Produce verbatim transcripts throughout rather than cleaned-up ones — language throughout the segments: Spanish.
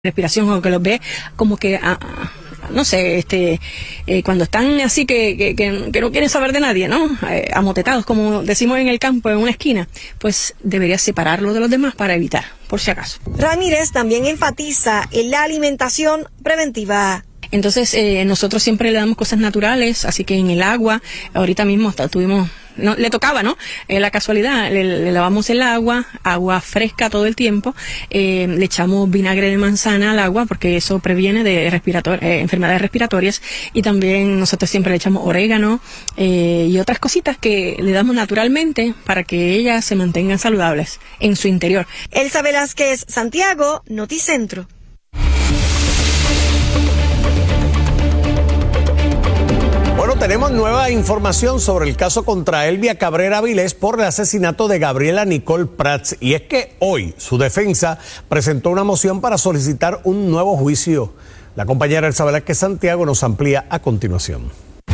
respiración, o que los ve como que, ah, no sé, este, eh, cuando están así que, que, que, que no quieren saber de nadie, ¿no? Eh, amotetados, como decimos en el campo, en una esquina, pues debería separarlo de los demás para evitar, por si acaso. Ramírez también enfatiza en la alimentación preventiva. Entonces, eh, nosotros siempre le damos cosas naturales, así que en el agua, ahorita mismo hasta tuvimos, no, le tocaba, ¿no? Eh, la casualidad, le, le lavamos el agua, agua fresca todo el tiempo, eh, le echamos vinagre de manzana al agua porque eso previene de respirator, eh, enfermedades respiratorias, y también nosotros siempre le echamos orégano eh, y otras cositas que le damos naturalmente para que ellas se mantengan saludables en su interior. Elsa Velázquez, Santiago, Noticentro. Bueno, tenemos nueva información sobre el caso contra Elvia Cabrera Avilés por el asesinato de Gabriela Nicole Prats. Y es que hoy su defensa presentó una moción para solicitar un nuevo juicio. La compañera Elsa Velázquez Santiago nos amplía a continuación.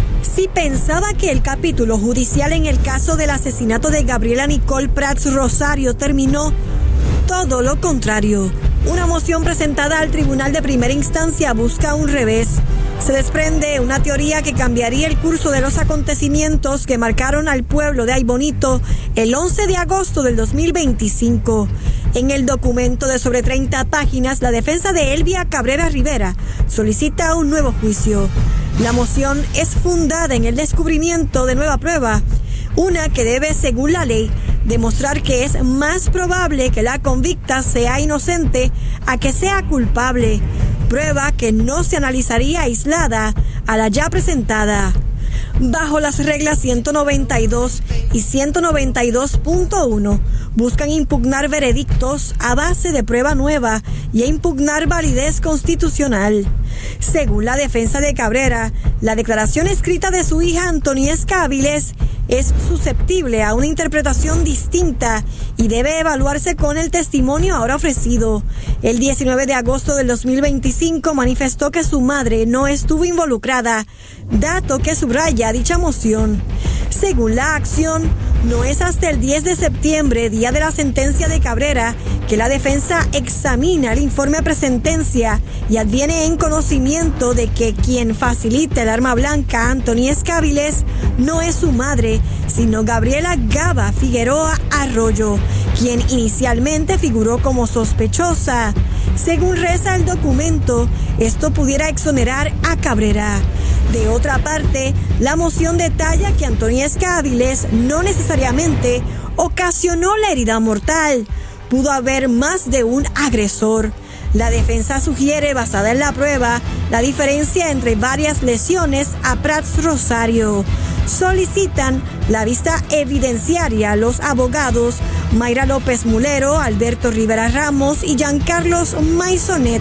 Si pensaba que el capítulo judicial en el caso del asesinato de Gabriela Nicole Prats Rosario terminó, todo lo contrario. Una moción presentada al Tribunal de Primera Instancia busca un revés. Se desprende una teoría que cambiaría el curso de los acontecimientos que marcaron al pueblo de Aybonito el once de agosto del dos mil veinticinco. En el documento de sobre treinta páginas, la defensa de Elvia Cabrera Rivera solicita un nuevo juicio. La moción es fundada en el descubrimiento de nueva prueba, una que debe, según la ley, demostrar que es más probable que la convicta sea inocente a que sea culpable, prueba que no se analizaría aislada a la ya presentada. Bajo las reglas ciento noventa y dos y ciento noventa y dos punto uno, buscan impugnar veredictos a base de prueba nueva y a impugnar validez constitucional. Según la defensa de Cabrera, la declaración escrita de su hija Antoniesca Avilés es susceptible a una interpretación distinta y debe evaluarse con el testimonio ahora ofrecido. El diecinueve de agosto del dos mil veinticinco manifestó que su madre no estuvo involucrada, dato que subraya dicha moción. Según la acción, no es hasta el diez de septiembre, día de la sentencia de Cabrera, que la defensa examina el informe a presentencia y adviene en conocimiento de que quien facilita el arma blanca a Antoniesca Avilés no es su madre, sino Gabriela Gaba Figueroa Arroyo, quien inicialmente figuró como sospechosa. Según reza el documento, esto pudiera exonerar a Cabrera. De otra parte, la moción detalla que Antoniesca Avilés no necesariamente ocasionó la herida mortal. Pudo haber más de un agresor. La defensa sugiere, basada en la prueba, la diferencia entre varias lesiones a Prats Rosario. Solicitan la vista evidenciaria a los abogados Mayra López Mulero, Alberto Rivera Ramos y Giancarlos Maisonet.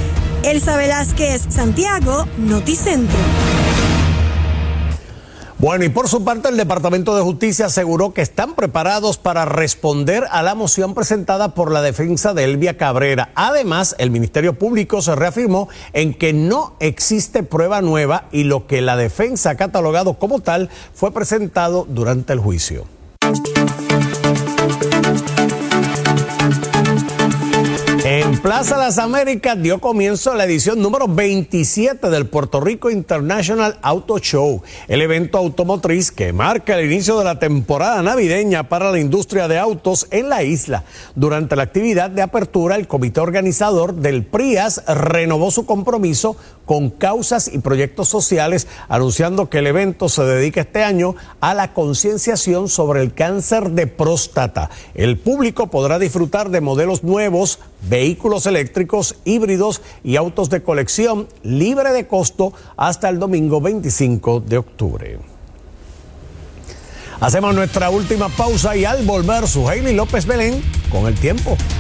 Elsa Velázquez, Santiago, Noticentro. Bueno, y por su parte el Departamento de Justicia aseguró que están preparados para responder a la moción presentada por la defensa de Elvia Cabrera. Además, el Ministerio Público se reafirmó en que no existe prueba nueva y lo que la defensa ha catalogado como tal fue presentado durante el juicio. En Plaza Las Américas dio comienzo la edición número veintisiete del Puerto Rico International Auto Show, el evento automotriz que marca el inicio de la temporada navideña para la industria de autos en la isla. Durante la actividad de apertura, el comité organizador del P R I A S renovó su compromiso con causas y proyectos sociales, anunciando que el evento se dedica este año a la concienciación sobre el cáncer de próstata. El público podrá disfrutar de modelos nuevos, vehículos eléctricos, híbridos y autos de colección libre de costo hasta el domingo veinticinco de octubre. Hacemos nuestra última pausa y al volver, Suheili López Belén con el tiempo.